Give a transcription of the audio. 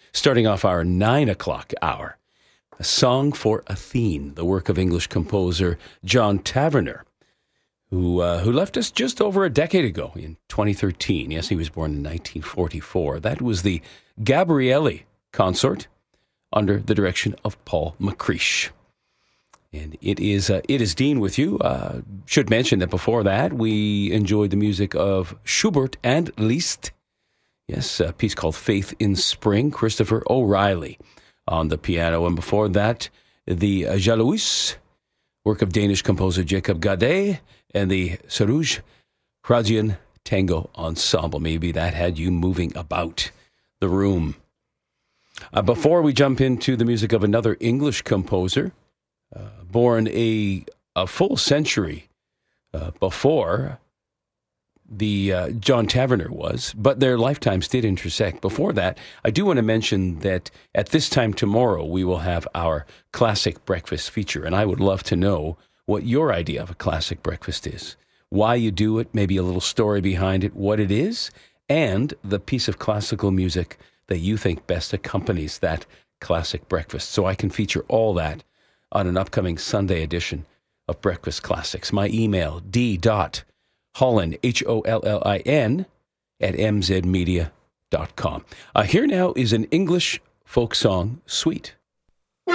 Starting off our 9 o'clock hour, A Song for Athene, the work of English composer John Taverner, who left us just over a decade ago in 2013. Yes, he was born in 1944. That was the Gabrielli Consort under the direction of Paul McCreish. And it is Dean with you. Should mention that before that, we enjoyed the music of Schubert and Liszt. Yes, a piece called Faith in Spring, Christopher O'Reilly on the piano. And before that, the Jalouse, work of Danish composer Jacob Gaudet, and the Sarouge Hradjian Tango Ensemble. Maybe that had you moving about the room. Before we jump into the music of another English composer, born a full century before the John Taverner was, but their lifetimes did intersect. Before that, I do want to mention that at this time tomorrow, we will have our classic breakfast feature, and I would love to know what your idea of a classic breakfast is, why you do it, maybe a little story behind it, what it is, and the piece of classical music that you think best accompanies that classic breakfast. So I can feature all that on an upcoming Sunday edition of Breakfast Classics. My email, d.Hollin, Hollin, @mzmedia.com. Here now is an English folk song suite.